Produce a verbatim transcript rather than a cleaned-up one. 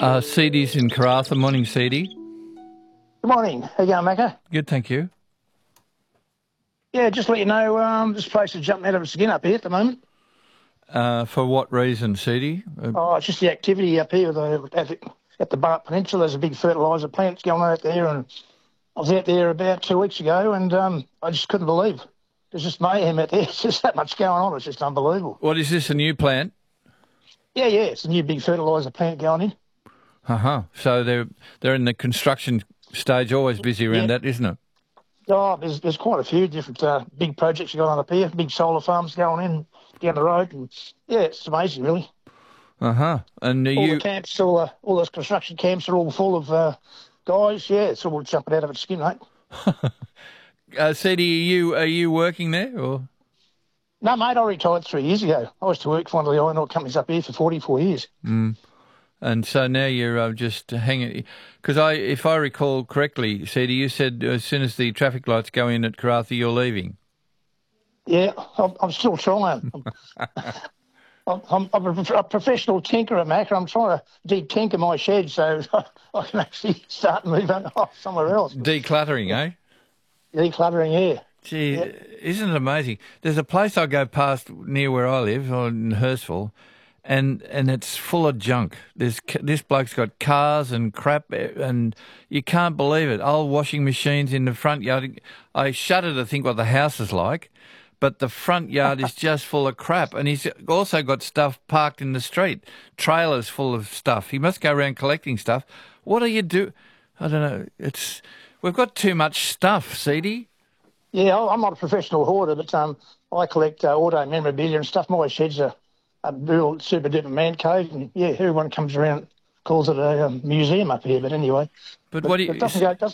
Uh, Seedy's in Karratha. Morning, Seedy. Good morning. How you going, Macca? Good, thank you. Yeah, just to let you know, um, this place is jumping out of its skin up here at the moment. Uh, for what reason, Seedy? Uh, Oh, it's just the activity up here with the, at, the, at the Bart Peninsula. There's a big fertiliser plant going on out there, and I was out there about two weeks ago, and um, I just couldn't believe. There's just mayhem out there. It's just that much going on. It's just unbelievable. what is this, a new plant? Yeah, yeah, it's a new big fertiliser plant going in. Uh-huh. So they're, they're in the construction stage, always busy around Yeah. that, isn't it? Oh, there's, there's quite a few different uh, big projects going on up here, big solar farms going in down the road, and yeah, it's amazing, really. Uh-huh. And are All you... the camps, all, uh, all those construction camps are all full of uh, guys. Yeah, it's all jumping out of its skin, mate. uh, Seedy, are you, are you working there, or...? No, mate, I retired three years ago. I used to work for one of the iron ore companies up here for forty-four years. Mm. And so now you're uh, just hanging... Because I, if I recall correctly, Seedy, you said as soon as the traffic lights go in at Karratha, you're leaving. Yeah, I'm, I'm still trying. I'm, I'm, I'm a, a professional tinkerer, Mac. I'm trying to de-tinker my shed so I can actually start moving off somewhere else. Decluttering, eh? Decluttering, yeah. Gee, Yep. isn't it amazing? There's a place I go past near where I live, or in Hurstville, and and it's full of junk. There's this bloke's got cars and crap, and you can't believe it. Old washing machines in the front yard. I shudder to think what the house is like, but the front yard is just full of crap. And he's also got stuff parked in the street, trailers full of stuff. He must go around collecting stuff. What do you do? I don't know. It's we've got too much stuff, Seedy. Yeah, I'm not a professional hoarder, but um, I collect uh, auto memorabilia and stuff. My shed's a, a real super duper man cave, and yeah, everyone comes around, calls it a um, museum up here. But anyway, But, but what do you? it doesn't go. It doesn't